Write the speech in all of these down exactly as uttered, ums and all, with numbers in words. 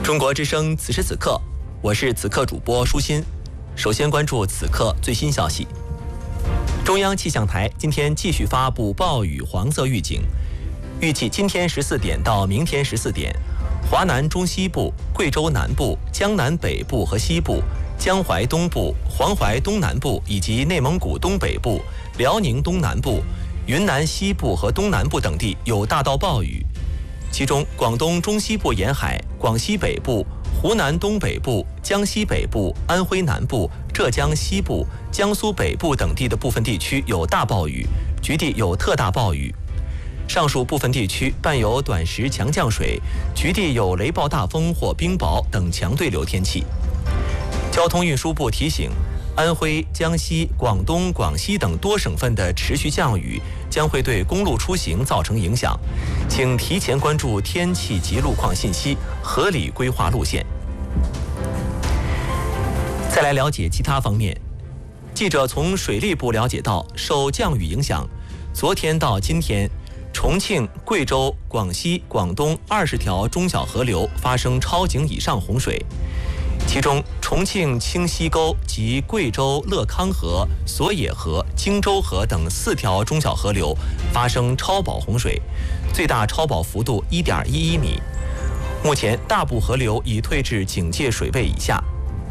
中国之声此时此刻，我是此刻主播舒心。首先关注此刻最新消息。中央气象台今天继续发布暴雨黄色预警，预计今天十四点到明天十四点，华南中西部、贵州南部、江南北部和西部、江淮东部、黄淮东南部以及内蒙古东北部、辽宁东南部、云南西部和东南部等地有大到暴雨。其中，广东中西部沿海、广西北部、湖南东北部、江西北部、安徽南部、浙江西部、江苏北部等地的部分地区有大暴雨，局地有特大暴雨。上述部分地区伴有短时强降水，局地有雷暴大风或冰雹等强对流天气。交通运输部提醒，安徽、江西、广东、广西等多省份的持续降雨将会对公路出行造成影响，请提前关注天气及路况信息，合理规划路线。再来了解其他方面，记者从水利部了解到，受降雨影响，昨天到今天，重庆、贵州、广西、广东二十条中小河流发生超警以上洪水。其中，重庆清溪沟及贵州乐康河、索野河、荆州河等四条中小河流发生超保洪水，最大超保幅度 一点一一米。目前，大部河流已退至警戒水位以下。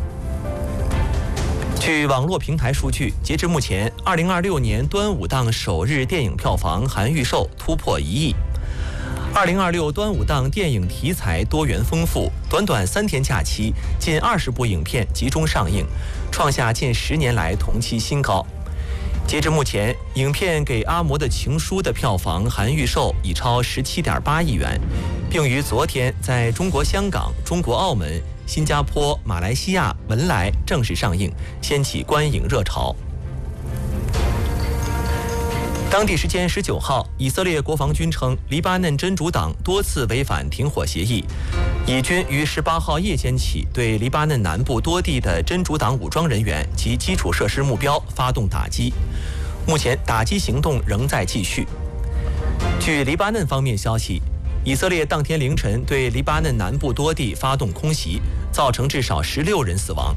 据网络平台数据，截至目前，二零二六年端午档首日电影票房含预售突破一亿。二零二六端午档电影题材多元丰富，短短三天假期，近二十部影片集中上映，创下近十年来同期新高。截至目前，影片《给阿嬷的情书》的票房含预售已超十七点八亿元，并于昨天在中国香港、中国澳门、新加坡、马来西亚、文莱正式上映，掀起观影热潮。当地时间十九号，以色列国防军称，黎巴嫩真主党多次违反停火协议，以军于十八号夜间起对黎巴嫩南部多地的真主党武装人员及基础设施目标发动打击，目前打击行动仍在继续。据黎巴嫩方面消息，以色列当天凌晨对黎巴嫩南部多地发动空袭，造成至少十六人死亡。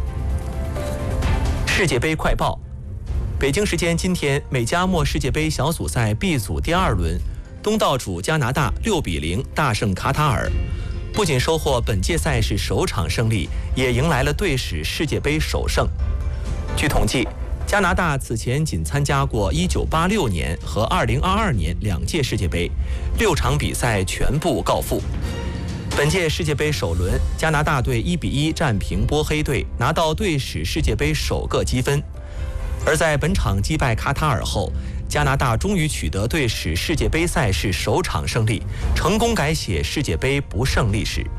世界杯快报。北京时间今天，美加墨世界杯小组赛 B 组第二轮，东道主加拿大六比零大胜卡塔尔，不仅收获本届赛事首场胜利，也迎来了队史世界杯首胜。据统计，加拿大此前仅参加过一九八六年和二零二二年两届世界杯，六场比赛全部告负。本届世界杯首轮，加拿大队一比一战平波黑队，拿到队史世界杯首个积分。而在本场击败卡塔尔后，加拿大终于取得队史世界杯赛事首场胜利，成功改写世界杯不胜历史。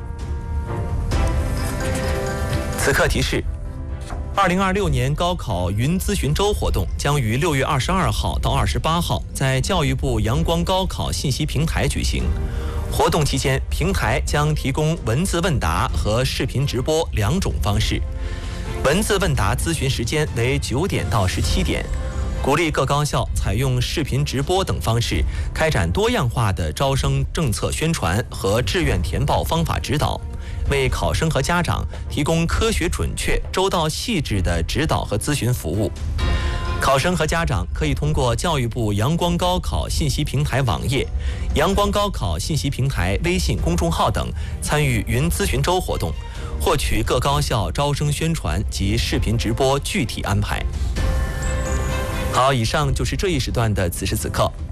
此刻提示：二零二六年高考云咨询周活动将于六月二十二号到二十八号在教育部阳光高考信息平台举行。活动期间，平台将提供文字问答和视频直播两种方式。文字问答咨询时间为九点到十七点，鼓励各高校采用视频直播等方式，开展多样化的招生政策宣传和志愿填报方法指导，为考生和家长提供科学准确、周到细致的指导和咨询服务。考生和家长可以通过教育部阳光高考信息平台网页、阳光高考信息平台微信公众号等参与云咨询周活动，获取各高校招生宣传及视频直播具体安排。好，以上就是这一时段的此时此刻。